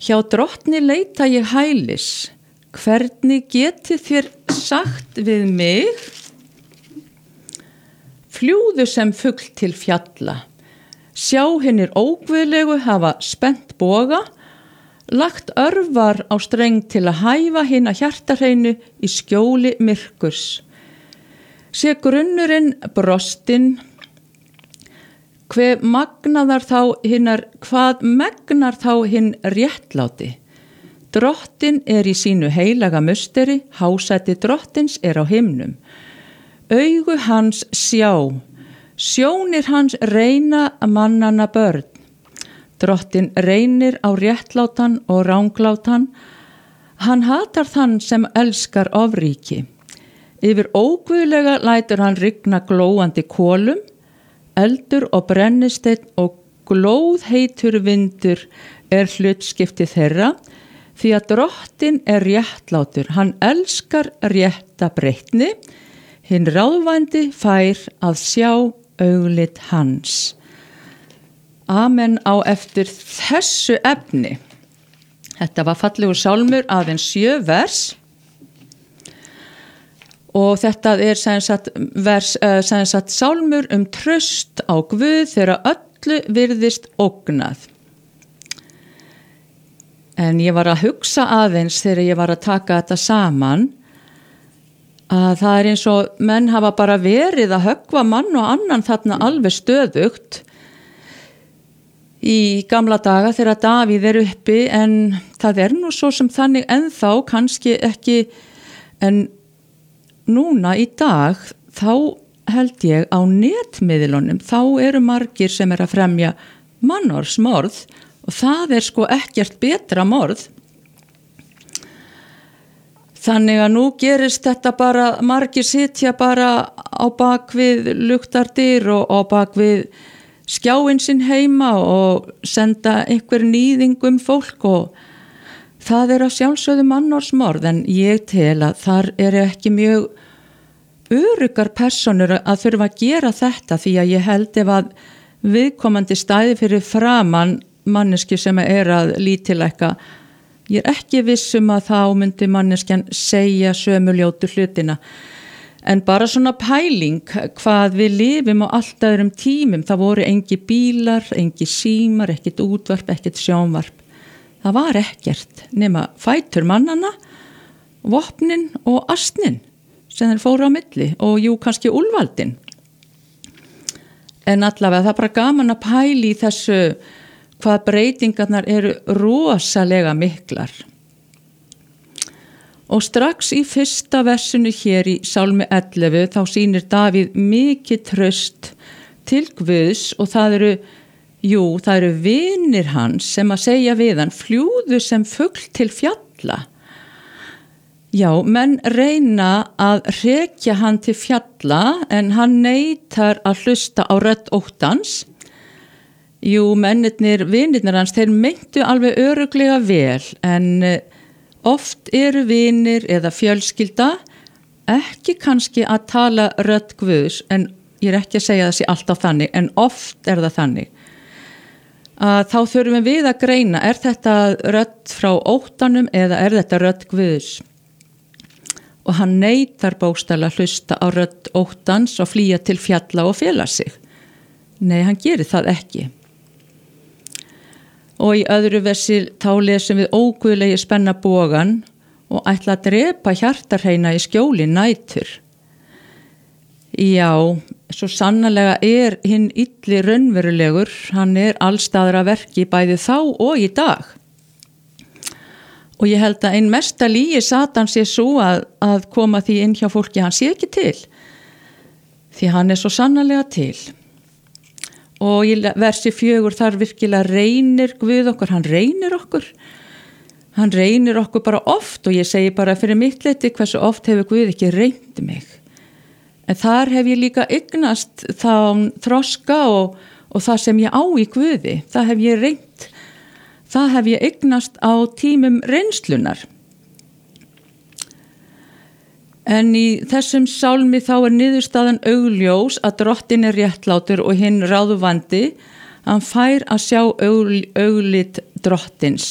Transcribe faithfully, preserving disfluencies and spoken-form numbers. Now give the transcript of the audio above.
Hjá drottni leita ég hælis, hvernig getið þér sagt við mig? Fljúðu sem fugl til fjalla, sjá hinnir óguðlegu hafa spennt boga, lagt örvar á streng til að hæfa hina hjartarhreinu í skjóli myrkurs. Sé grunnurinn brostinn, hve magnaðar þá hinnar, hvað megnar þá hinn réttláti? Drottin er í sínu heilaga musteri, hásæti drottins er á himnum. Augu hans sjá, sjónir hans reyna mannanna börn. Drottin reynir á réttlátan og ránglátan, hann hatar þann sem elskar ofríki. Yfir óguðlega lætur hann rigna glóandi kolum, eldur og brennisteinn og glóðheitur vindur er hlutskipti þeirra, því að drottin er réttlátur, hann elskar rétta breytni, hinn ráðvændi fær að sjá auglit hans. Amen á eftir þessu efni. Þetta var fallegur sálmur, aðeins sjö vers. Og þetta er sem sagt, vers, sem sagt sálmur um traust á Guð þegar öllu virðist ógnað. En ég var að hugsa aðeins þegar ég var að taka þetta saman, að það er eins og menn hafa bara verið að höggva mann og annan þarna alveg stöðugt í gamla daga þegar Davíð er uppi, en það er nú svo sem þannig ennþá, kannski ekki, en núna í dag, þá held ég á netmiðlunum, þá eru margir sem er að fremja mannorðsmorð og það er sko ekkert betra morð. Þannig að nú gerist þetta bara, margir sitja bara á bakvið luktardyr og á bakvið skjáinn sinn heima og senda einhver nýðingum fólk og það er að sjálfsögðu mannorðsmorð, en ég tel að þar er ekki mjög öruggar personur að þurfa að gera þetta, því að ég held ef að viðkomandi stæði fyrir framan manneski sem er að lítilækka, ég er ekki viss um að þá myndi manneskjan segja sömu ljótu hlutina. En bara svona pæling hvað við lifum á allt öðrum tímum, það voru engi bílar, engi símar, ekkert útvarp, ekkert sjónvarp. Það var ekkert nema fætur mannana, vopnin og astnin sem þeir fóru á milli og jú kannski úlfaldin. En allavega það er bara gaman að pæli í þessu hvað breytingarnar eru rosalega miklar. Og strax í fyrsta versinu hér í Sálmi ellefu þá sýnir Davíð mikið traust til Guðs og það eru Jú, það eru vinir hans sem að segja við hann, fljúðu sem fugl til fjalla. Já, menn reyna að hrekja hann til fjalla en hann neitar að hlusta á rödd óttans. Jú, mennirnir, vinirnir hans, þeir meintu alveg örugglega vel, en oft eru vinir eða fjölskylda ekki kannski að tala rödd Guðs, en ég er ekki að segja það sé alltaf þannig, en oft er það þannig. Að þá þurfum við að greina, er þetta rödd frá óttanum eða er þetta rödd Guðs? Og hann neitar bókstaflega hlusta á rödd óttans og flýja til fjalla og fela sig. Nei, hann gerir það ekki. Og í öðru versi þá lesum við óguðlegi spenna bogan og ætla að drepa hjartarheina í skjóli nætur. Já, svo sannarlega er hinn illi raunverulegur, hann er allstaðar að verki bæði þá og í dag. Og ég held að einn mesta lygi Satans sé svo að, að koma því inn hjá fólki, hann sé ekki til, því hann er svo sannarlega til. Og í versi fjögur þar virkilega reynir Guð okkur, hann reynir okkur, hann reynir okkur bara oft og ég segi bara fyrir mitt leyti hversu oft hefur Guð ekki reynt mig. En þar hef ég líka eignast þá þroska og, og það sem ég á í Guði, það hef ég reynt, það hef ég eignast á tímum reynslunar. En í þessum sálmi þá er niðurstaðan augljós að drottin er réttlátur og hinn ráðvandi, hann fær að sjá auglit drottins.